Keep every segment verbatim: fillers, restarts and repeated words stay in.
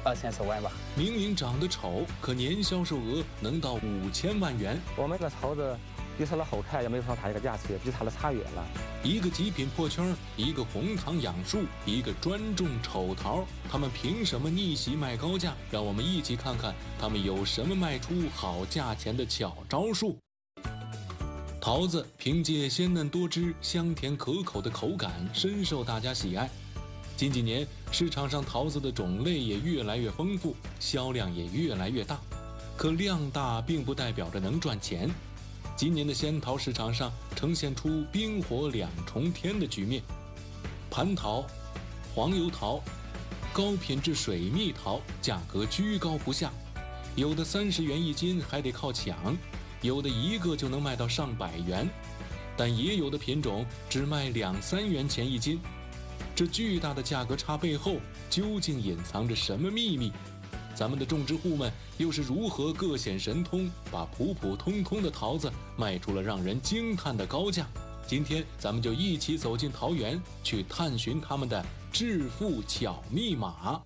二三十万吧。 明明长得丑，可年销售额能到五千万元。 我们这个桃子比它的好看也没说它一个价钱，比它的差远了。 一个极品破圈，一个红糖养树，一个专种丑桃，他们凭什么逆袭卖高价？让我们一起看看他们有什么卖出好价钱的巧招数。桃子凭借鲜嫩多汁、香甜可口的口感，深受大家喜爱。近几年，市场上桃子的种类也越来越丰富，销量也越来越大。可量大并不代表着能赚钱。今年的仙桃市场上呈现出冰火两重天的局面，蟠桃、黄油桃、高品质水蜜桃价格居高不下，有的三十元一斤还得靠抢，有的一个就能卖到上百元，但也有的品种只卖两三元钱一斤。这巨大的价格差背后究竟隐藏着什么秘密？咱们的种植户们又是如何各显神通，把普普通通的桃子卖出了让人惊叹的高价？今天咱们就一起走进桃园，去探寻他们的致富巧密码。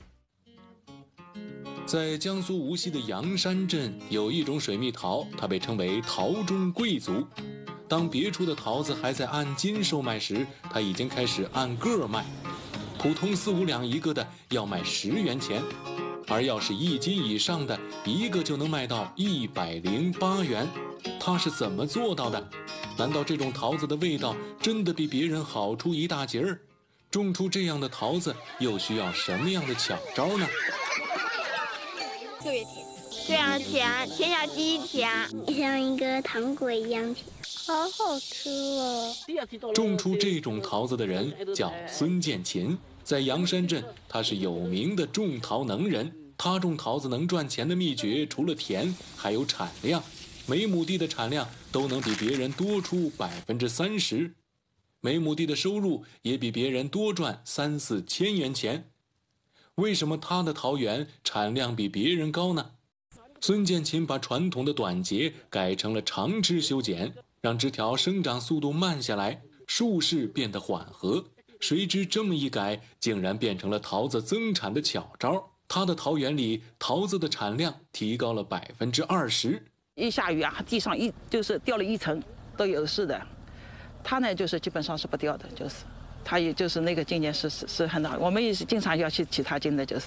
在江苏无锡的阳山镇，有一种水蜜桃，它被称为桃中贵族。当别处的桃子还在按斤售卖时，它已经开始按个卖，普通四五两一个的要卖十元钱，而要是一斤以上的，一个就能卖到一百零八元。它是怎么做到的？难道这种桃子的味道真的比别人好出一大截儿？种出这样的桃子又需要什么样的巧招呢？ 特别甜，非常甜，甜下去甜，像一个糖果一样甜，好好吃哦。 种出这种桃子的人叫孙建琴，在阳山镇，他是有名的种桃能人。他种桃子能赚钱的秘诀，除了甜，还有产量。每亩地的产量都能比别人多出百分之三十，每亩地的收入也比别人多赚三四千元钱。为什么他的桃园产量比别人高呢？孙建琴把传统的短节改成了长枝修剪，让枝条生长速度慢下来，树势变得缓和。谁知这么一改，竟然变成了桃子增产的巧招。他的桃园里，桃子的产量提高了百分之二十。 一下雨啊，地上一就是掉了一层都有事的。他呢，就是基本上是不掉的，就是。他也就是那个今年是是是很好，我们也是经常要去其他金的，就是。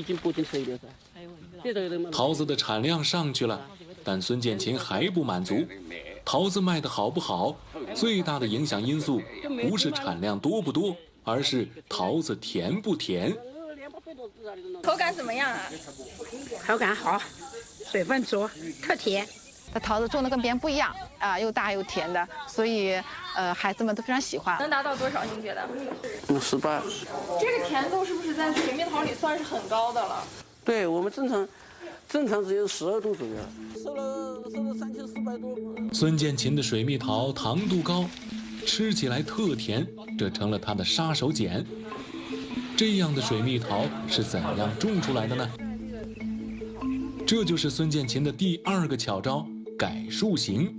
桃子的产量上去了，但孙建琴还不满足。桃子卖得好不好，最大的影响因素不是产量多不多，而是桃子甜不甜。 口感怎么样啊？ 口感好，水分足，特甜。 这桃子种的跟别人不一样啊，又大又甜的，所以呃孩子们都非常喜欢。能达到多少？您觉得？ 嗯，十八。 这个甜度是不是在水蜜桃里算是很高的了？ 对我们正常，正常只有十二度左右。收了收了三千四百多。 孙建琴的水蜜桃糖度高，吃起来特甜，这成了他的杀手锏。这样的水蜜桃是怎样种出来的呢？这就是孙建琴的第二个巧招。改树形。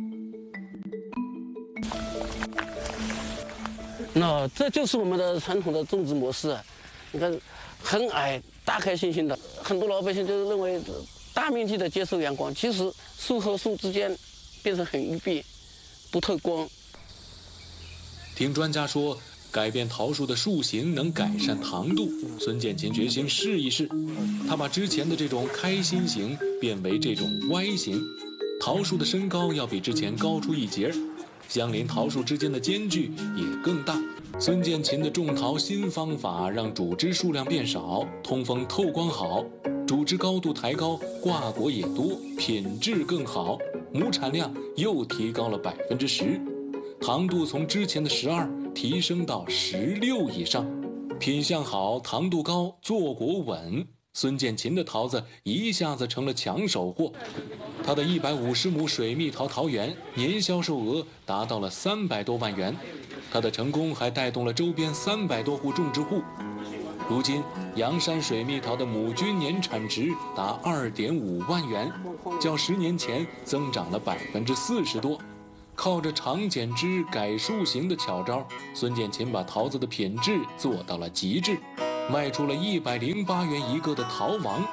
那这就是我们的传统的种植模式，你看，很矮，大开心心的，很多老百姓就是认为大面积的接受阳光，其实树和树之间变成很密闭，不透光。 听专家说，改变桃树的树形能改善糖度，孙建琴决心试一试。他把之前的这种开心形变为这种歪形。桃树的身高要比之前高出一截，相邻桃树之间的间距也更大。孙建琴的种桃新方法让主枝数量变少，通风透光好，主枝高度抬高，挂果也多，品质更好，亩产量又提高了百分之十，糖度从之前的十二提升到十六以上，品相好，糖度高，坐果稳。孙建琴的桃子一下子成了抢手货，他的一百五十亩水蜜桃桃园年销售额达到了三百多万元，他的成功还带动了周边三百多户种植户。如今，阳山水蜜桃的亩均年产值达二点五万元，较十年前增长了百分之四十多。靠着长剪枝改树形的巧招，孙建琴把桃子的品质做到了极致。 卖出了一百零八元一个的桃王。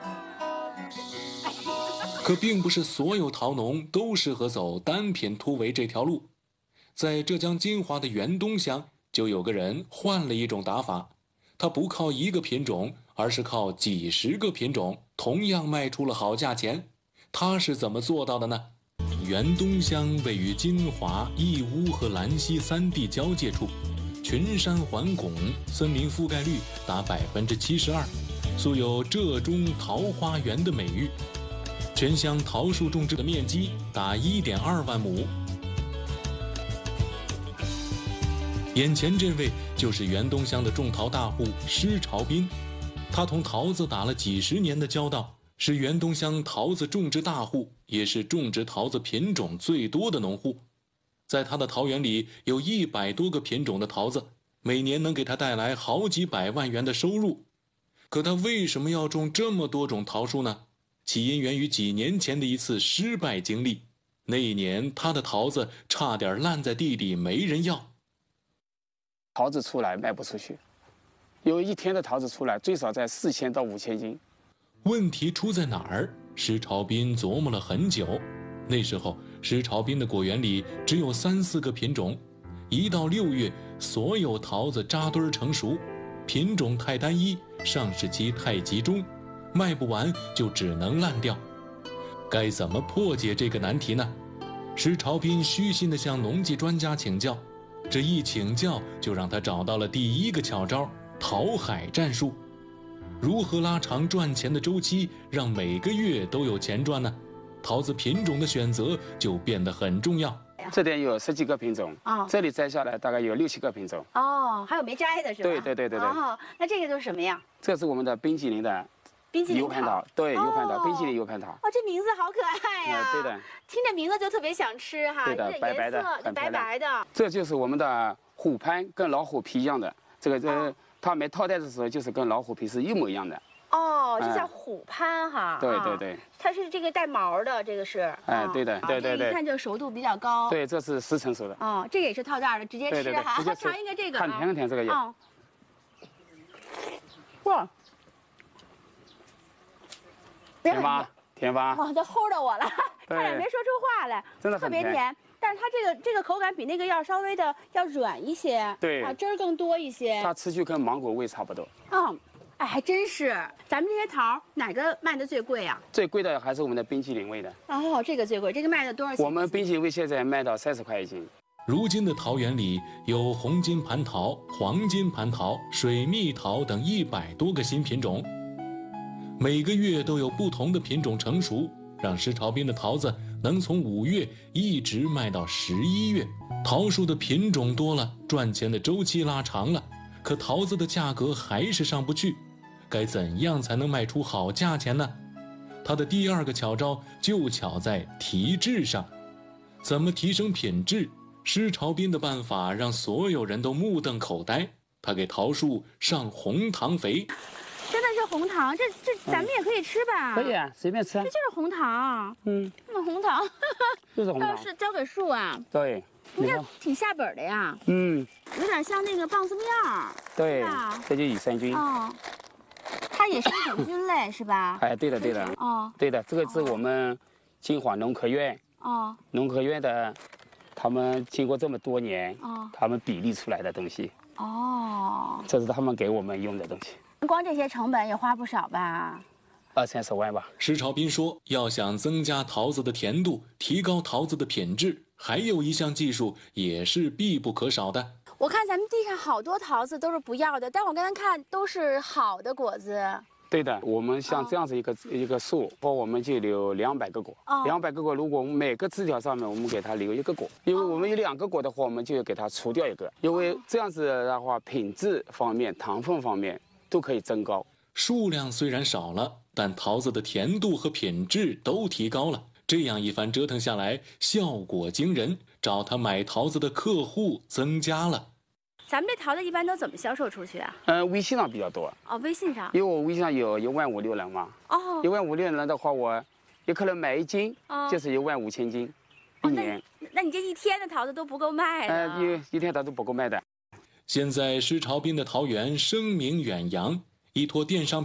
可并不是所有桃农都适合走单品突围这条路，在浙江金华的原东乡，就有个人换了一种打法，他不靠一个品种，而是靠几十个品种，同样卖出了好价钱。他是怎么做到的呢？原东乡位于金华、义乌和兰溪三地交界处，群山环拱，森林覆盖率达百分之七十二，素有浙中桃花源的美誉。全乡桃树种植的面积达一点二万亩。眼前这位就是原东乡的种桃大户施朝斌，他同桃子打了几十年的交道，是原东乡桃子种植大户，也是种植桃子品种最多的农户。在他的桃园里有一百多个品种的桃子，每年能给他带来好几百万元的收入。可他为什么要种这么多种桃树呢？起因源于几年前的一次失败经历。那一年他的桃子差点烂在地里没人要。 桃子出来卖不出去，有一天的桃子出来最少在四千到五千斤。 问题出在哪儿？施朝斌琢磨了很久。那时候施朝斌的果园里只有三四个品种，一到六月所有桃子扎堆成熟，品种太单一，上市期太集中，卖不完就只能烂掉。该怎么破解这个难题呢？施朝斌虚心地向农技专家请教，这一请教就让他找到了第一个巧招——桃海战术。如何拉长赚钱的周期，让每个月都有钱赚呢？桃子品种的选择就变得很重要。 这边有十几个品种，哦，这里摘下来大概有六七个品种。 哦，还有没摘的是吧？ 对对对对对。 哦，那这个都是什么呀？ 这是我们的冰淇淋的冰淇淋油盘桃，对，油盘桃，冰淇淋油盘桃。 哦，这名字好可爱呀！ 对的， 听着名字就特别想吃哈。 对的，白白的， 很白白的。 这就是我们的虎潘，跟老虎皮一样的。这个这它没套袋的时候，就是跟老虎皮是一模一样的。 哦，这叫虎潘哈。 对对对。 它是这个带毛的，这个是。 哎，对的，对对对。 一看就熟度比较高。 对，这是十成熟的。 哦，这个也是套袋的，直接吃哈。尝一个这个。 很甜很甜，这个也。 哇。 甜吧，甜吧。 哇，都齁着我了，差点没说出话来。 真的特别甜，但是它这个这个口感比那个要稍微的要软一些。 对。 啊，汁儿更多一些。 它吃去跟芒果味差不多。 嗯。哎，还真是，咱们这些桃哪个卖的最贵啊？ 最贵的还是我们的冰淇淋味的。 哦，这个最贵，这个卖的多少钱？ 我们冰淇淋味现在卖到三十块一斤。 如今的桃园里有红金蟠桃、黄金蟠桃、水蜜桃等一百多个新品种，每个月都有不同的品种成熟，让施朝斌的桃子能从五月一直卖到十一月。桃树的品种多了，赚钱的周期拉长了，可桃子的价格还是上不去。该怎样才能卖出好价钱呢？他的第二个巧招就巧在提质上。怎么提升品质？施朝斌的办法让所有人都目瞪口呆。他给桃树上红糖肥。 真的是红糖，这这咱们也可以吃吧？ 可以啊，随便吃啊。 这就是红糖。嗯，那红糖， 就是红糖。 倒是交给树啊。 对。 你这挺下本的呀。 嗯。 有点像那个棒子面儿。 对。这就乳酸菌。 哦。它也是一种菌类是吧？ 哎，对的对的。 哦。 对的，这个是我们金华农科院。 哦。 农科院的，他们经过这么多年，哦，他们比例出来的东西。哦。这是他们给我们用的东西。 光这些成本也花不少吧？ 二三十万吧。 施朝斌说，要想增加桃子的甜度，提高桃子的品质，还有一项技术也是必不可少的。 我看咱们地上好多桃子都是不要的，但我刚才看都是好的果子。 对的，我们像这样子一个、哦、一个树，或我们就留两百个果。两百、哦、个果，如果我们每个枝条上面我们给它留一个果，因为我们有两个果的话，我们就给它除掉一个，因为这样子的话，品质方面、糖分方面都可以增高。 数量虽然少了，但桃子的甜度和品质都提高了。这样一番折腾下来，效果惊人，找他买桃子的客户增加了。 咱们这桃子一般都怎么销售出去啊？ 呃，微信上比较多。 哦，微信上。 因为我微信上有一万五六人嘛。哦。一万五六人的话，我有可能买一斤，哦、就是一万五千斤，一年。 哦、那, 那你这一天的桃子都不够卖的。 呃，一一天桃子不够卖的。 现在施朝斌的桃园声名远扬，一托电商